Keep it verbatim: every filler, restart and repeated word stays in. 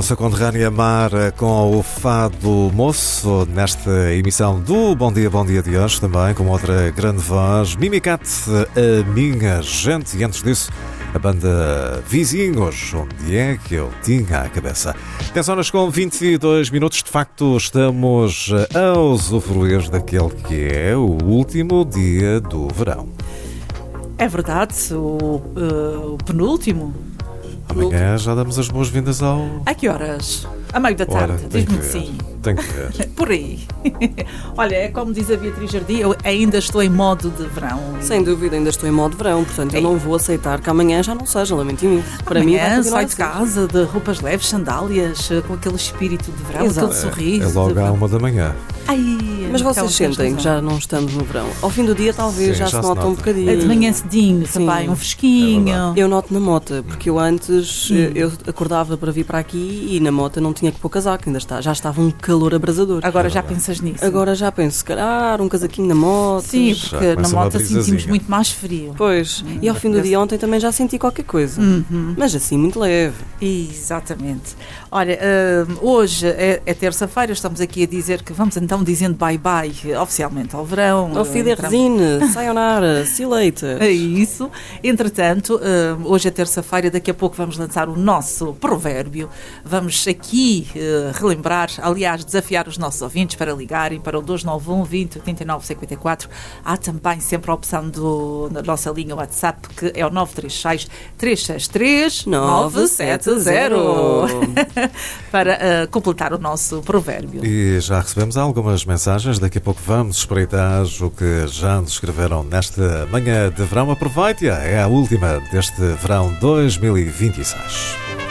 nossa conterrânea Mara com o Fado Moço, nesta emissão do Bom Dia, Bom Dia de hoje, também com outra grande voz, Mimicat, a minha gente. E antes disso, a banda Vizinhos, onde é que eu tinha a cabeça. dez horas com vinte e dois minutos, de facto estamos a usufruir daquele que é o último dia do verão. É verdade, o, uh, o penúltimo. Amanhã já damos as boas-vindas ao... A que horas? A meio da tarde, diz-me que sim. Tem que ver. Por aí. Olha, é como diz a Beatriz Jardim, eu ainda estou em modo de verão. Sem dúvida, ainda estou em modo de verão, portanto eu não vou aceitar que amanhã já não seja, lamento imenso. Para mim vai continuar sai de casa de roupas leves, sandálias, com aquele espírito de verão, Exato. aquele sorriso. É, é logo à uma da manhã. Ai, mas vocês sentem que já não estamos no verão? Ao fim do dia talvez Sim, já, já se se nota nota. um bocadinho. É de manhã cedinho Sim. também, um fresquinho. É Eu noto na mota, porque eu antes Hum. eu acordava para vir para aqui e na mota não tinha que pôr casaco, ainda está, já estava um calor abrasador. Agora já pensas nisso? Agora já penso, se calhar um casaquinho na moto. Sim, Já porque na começa uma moto brisazinha. sentimos muito mais frio. Pois, e ao fim do dia ontem também já senti qualquer coisa, Uhum. mas assim muito leve. Exatamente. Olha, hum, hoje é, é terça-feira, estamos aqui a dizer que vamos então dizendo bye-bye oficialmente ao verão. Ao fim da resina, sayonara, see you later. É isso. Entretanto, hum, hoje é terça-feira, daqui a pouco vamos lançar o nosso provérbio. Vamos aqui uh, relembrar, aliás, desafiar os nossos ouvintes para ligarem para o dois nove um, vinte, oitenta e nove, cinquenta e quatro. Há também sempre a opção do, na nossa linha WhatsApp, que é o nove três seis, três seis três, nove sete zero para uh, completar o nosso provérbio. E já recebemos algumas mensagens, daqui a pouco vamos espreitar o que já nos escreveram nesta manhã de verão. Aproveite-a, é a última deste verão dois mil e vinte e seis.